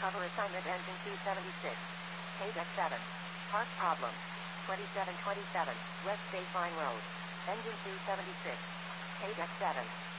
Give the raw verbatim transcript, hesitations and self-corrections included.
Cover assignment engine two seventy-six. Page X seven. Part problem. twenty-seven twenty-seven, West Baseline Road. Engine two seventy-six. Page X seven.